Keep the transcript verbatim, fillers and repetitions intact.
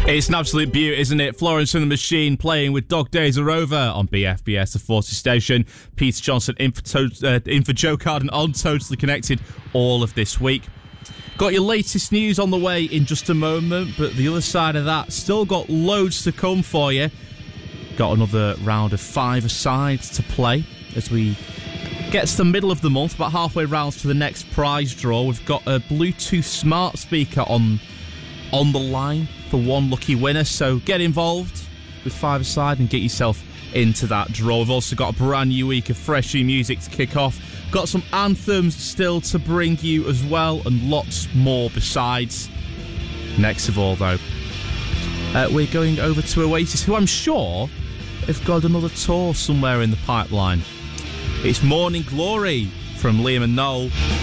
It's an absolute beauty, isn't it? Florence and the Machine playing with Dog Days Are Over on B F B S, the forty station. Peter Johnson in for, to- uh, in for Joe Carden on Totally Connected all of this week. Got your latest news on the way in just a moment, but the other side of that, still got loads to come for you. Got another round of five-a-sides to play as we get to the middle of the month, about halfway round to the next prize draw. We've got a Bluetooth smart speaker on on the line for one lucky winner, so get involved with five-a-side and get yourself into that draw. We've also got a brand new week of fresh new music to kick off. Got some anthems still to bring you as well, and lots more besides. Next of all, though, uh, we're going over to Oasis, who I'm sure have got another tour somewhere in the pipeline. It's Morning Glory from Liam and Noel.